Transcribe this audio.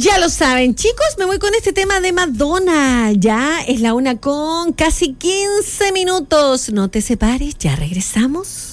Ya lo saben, chicos, me voy con este tema de Madonna. Ya es la 1:15 minutos. No te separes, ya regresamos.